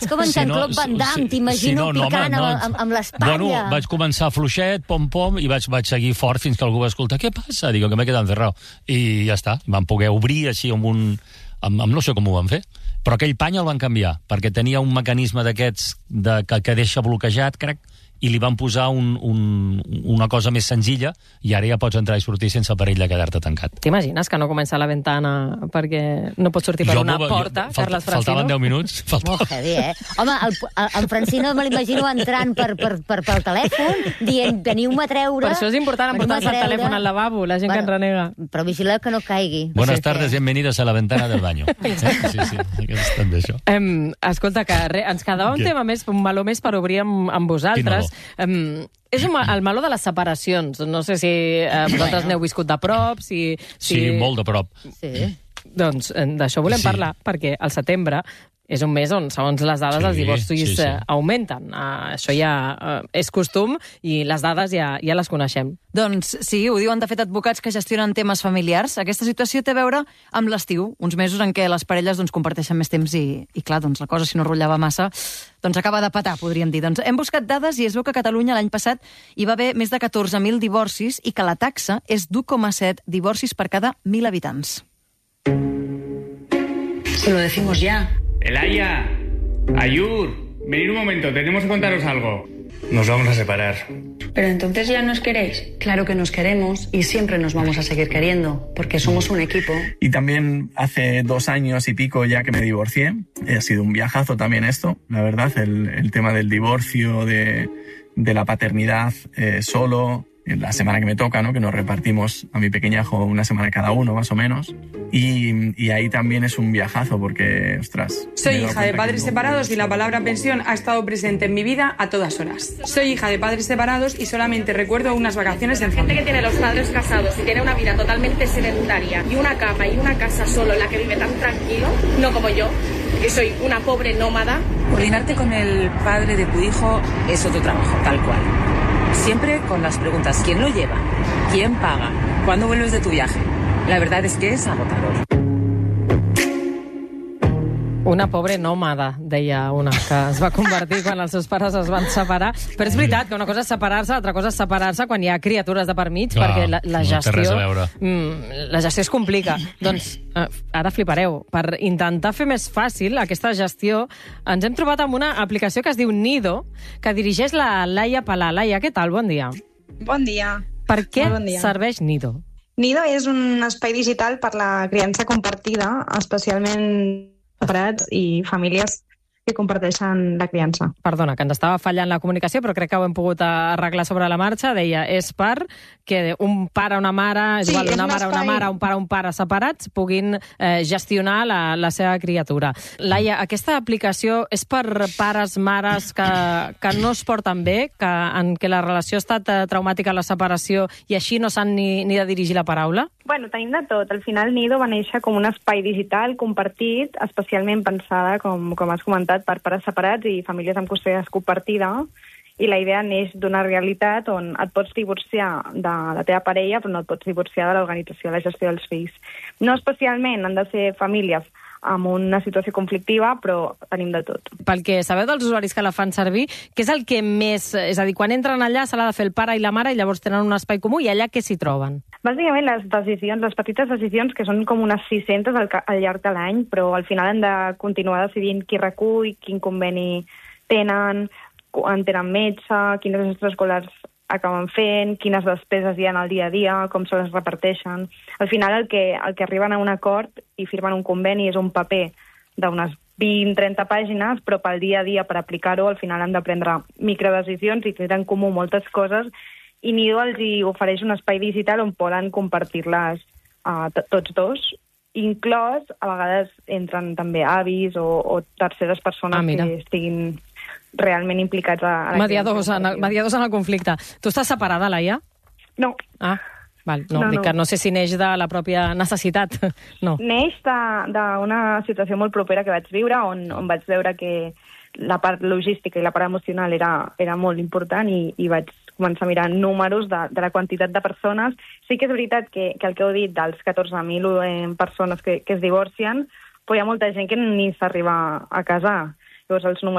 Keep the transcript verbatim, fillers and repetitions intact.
És com en Jean-Claude Van Damme, t'imagino picant amb l'espatlla. Bueno, vaig començar fluixet, pom-pom, i vaig seguir fort fins que algú va escoltar què passa? Dic, que m'he quedat encerrado. I ja està, vam poder obrir així amb un... no sé com ho van fer, però aquell pany el van canviar, perquè tenia un mecanisme d'aquests que deixa bloquejat, crec, i li van posar un, un, una cosa més senzilla i ara ja pots entrar i sortir sense perill de quedar-te tancat. T'imagines que no comença la ventana perquè no pots sortir per jo una porta, jo, Carles Francino? Faltaven deu minuts. Faltaven. Molt heavy, eh? Home, el, el Francino me l'imagino entrant per, per, per, pel telèfon, dient, veniu-me a treure... Per això és important emportar-se el telèfon al lavabo, la gent bueno, que en renega. Però vigileu que no caigui. Buenas sí, tardes, que... bienvenidos a la ventana del baño. Sí, sí, sí, que és també això. Um, escolta, que re, ens quedava un tema més, un meló més per obrir amb, amb vosaltres. Um, és un, el meló de les separacions. No sé si eh, vosaltres n'heu viscut de prop, si... si... Sí, molt de prop. Sí. Doncs d'això volem sí. parlar, perquè al setembre és un mes on, segons les dades, sí, els divorcis sí, sí. Uh, augmenten. Uh, això ja uh, és costum i les dades ja, ja les coneixem. Doncs sí, ho diuen de fet advocats que gestionen temes familiars. Aquesta situació té a veure amb l'estiu, uns mesos en què les parelles doncs, comparteixen més temps i, i clar, doncs, la cosa, si no rotllava massa, doncs acaba de petar, podríem dir. Doncs hem buscat dades i es veu que a Catalunya l'any passat hi va haver més de catorze mil divorcis i que la taxa és d'u coma set divorcis per cada mil habitants. Se lo decimos ya. Elaya, Ayur, venid un momento, tenemos que contaros algo. Nos vamos a separar. Pero entonces ya nos queréis. Claro que nos queremos y siempre nos vamos a seguir queriendo, porque somos un equipo. Y también hace dos años y pico ya que me divorcié. Ha sido un viajazo también esto, la verdad, el, el tema del divorcio, de, de la paternidad eh, solo, la semana que me toca, ¿no? Que nos repartimos a mi pequeñajo una semana cada uno, más o menos. Y, y ahí también es un viajazo porque, ostras... Soy hija de padres separados y la palabra pensión ha estado presente en mi vida a todas horas. Soy hija de padres separados y solamente recuerdo unas vacaciones en familia. Gente que tiene los padres casados y tiene una vida totalmente sedentaria y una cama y una casa solo en la que vive tan tranquilo, no como yo, que soy una pobre nómada. Coordinarte con el padre de tu hijo es otro trabajo, tal cual. Siempre con las preguntas, ¿quién lo lleva? ¿Quién paga? ¿Cuándo vuelves de tu viaje? La verdad es que es agotador. Una pobre nòmada, deia una, que es va convertir quan els seus pares es van separar. Però és veritat que una cosa és separar-se, l'altra cosa és separar-se quan hi ha criatures de per mig, Clar, perquè la, la gestió... No té res a veure. Mm, la gestió es complica. Doncs eh, ara flipareu. Per intentar fer més fàcil aquesta gestió, ens hem trobat amb una aplicació que es diu Nido, que dirigeix la Laia Palà. Laia, què tal? Bon dia. Bon dia. Per què bon dia. serveix Nido? Nido és un espai digital per la criança compartida, especialment separats i famílies que comparteixen la criança. Perdona, que ens estava fallant la comunicació, però crec que ho hem pogut arreglar sobre la marxa. Deia, és per que un pare, una mare, és sí, igual, una és mare, un una mare, un pare, un pare separats, puguin eh, gestionar la, la seva criatura. Laia, aquesta aplicació és per pares, mares que, que no es porten bé, que, en què la relació ha estat eh, traumàtica a la separació i així no s'han ni, ni de dirigir la paraula? Bueno, tenim de tot. Al final Nido va néixer com un espai digital compartit, especialment pensada, com, com has comentat, per pares separats i famílies amb custòdia compartida, i la idea neix d'una realitat on et pots divorciar de la teva parella, però no et pots divorciar de l'organització de la gestió dels fills. No especialment han de ser famílies amb una situació conflictiva, però tenim de tot. Pel que sabeu dels usuaris que la fan servir, què és el que més... És a dir, quan entren allà se l'ha de fer el pare i la mare i llavors tenen un espai comú i allà què s'hi troben? Bàsicament les decisions, les petites decisions, que són com unes sis-centes al, al llarg de l'any, però al final han de continuar decidint qui recull, quin conveni tenen, quan tenen metge, quines extraescolars acaben fent, quines despeses hi ha al dia a dia, com se les reparteixen. Al final el que, el que arriben a un acord i firmen un conveni és un paper d'unes vint a trenta pàgines, però pel dia a dia, per aplicar-ho, al final han de prendre microdecisions i tindre en comú moltes coses, i Nido els hi ofereix un espai digital on poden compartir-les uh, tots dos, inclòs, a vegades entren també avis o, o terceres persones ah, que estiguin realment implicats a... a mediadors, en el, mediadors en el conflicte. Tu estàs separada, Laia? No. Ah, val. No, no, dic no. que no sé si neix de la pròpia necessitat. No. Neix d'una situació molt propera que vaig viure, on, on vaig veure que la part logística i la part emocional era, era molt important i, i vaig començar a mirar números de, de la quantitat de persones. Sí que és veritat que, que el que heu dit dels catorze mil eh, persones que, que es divorcien, però hi ha molta gent que ni s'arriba a casar. tots els números